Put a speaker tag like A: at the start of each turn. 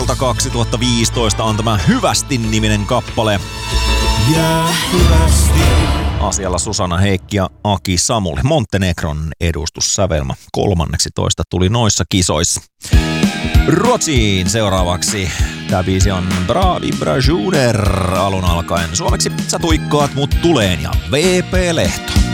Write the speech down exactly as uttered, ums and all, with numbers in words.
A: vuodelta kaksituhattaviisitoista on tämä Hyvästi-niminen kappale.
B: Ja hyvästi.
A: Asialla Susanna Heikki ja Aki Samuli. Montenegron edustussävelmä kolmanneksi toista tuli noissa kisoissa. Ruotsiin seuraavaksi. Tää biisi on Bra Vibrationer alun alkaen. Suomeksi Sä tuikkaat mut tuleen ja V P Lehto.